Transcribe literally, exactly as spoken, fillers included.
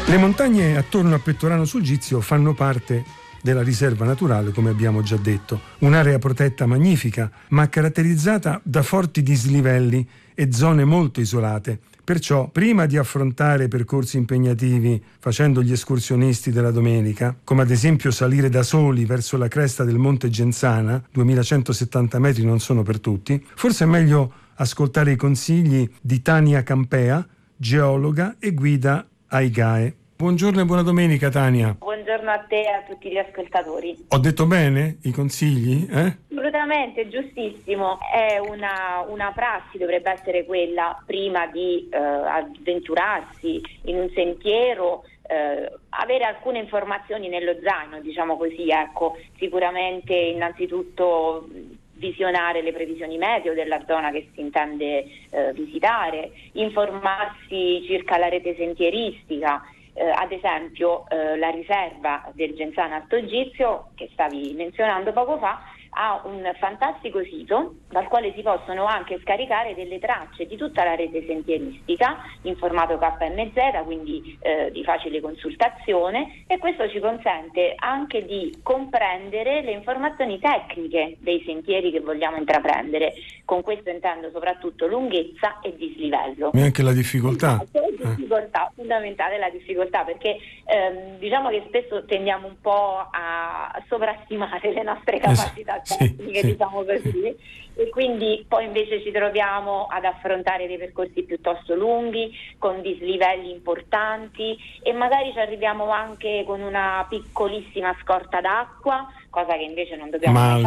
Le montagne attorno a Pettorano sul Gizio fanno parte della riserva naturale, come abbiamo già detto, un'area protetta magnifica, ma caratterizzata da forti dislivelli e zone molto isolate. Perciò, prima di affrontare percorsi impegnativi facendo gli escursionisti della domenica, come ad esempio salire da soli verso la cresta del Monte Genzana, duemilacentosettanta metri non sono per tutti, forse è meglio ascoltare i consigli di Tania Campea, geologa e guida ai G A E. Buongiorno e buona domenica, Tania. Buongiorno a te e a tutti gli ascoltatori. Ho detto bene i consigli? Eh? Assolutamente, giustissimo. È una, una prassi, dovrebbe essere quella, prima di eh, avventurarsi in un sentiero, eh, avere alcune informazioni nello zaino, diciamo così, ecco. Sicuramente innanzitutto visionare le previsioni meteo della zona che si intende eh, visitare, informarsi circa la rete sentieristica. Eh, ad esempio eh, la riserva del Genzano Alto Gizio, che stavi menzionando poco fa, ha un fantastico sito dal quale si possono anche scaricare delle tracce di tutta la rete sentieristica in formato K M Z, quindi eh, di facile consultazione, e questo ci consente anche di comprendere le informazioni tecniche dei sentieri che vogliamo intraprendere. Con questo intendo soprattutto lunghezza e dislivello. E anche la difficoltà. Esatto, la difficoltà, eh. fondamentale la difficoltà, perché ehm, diciamo che spesso tendiamo un po' a sovrastimare le nostre capacità tecniche, sì, diciamo così, sì. E quindi poi invece ci troviamo ad affrontare dei percorsi piuttosto lunghi, con dislivelli importanti, e magari ci arriviamo anche con una piccolissima scorta d'acqua, cosa che invece non dobbiamo Ma mai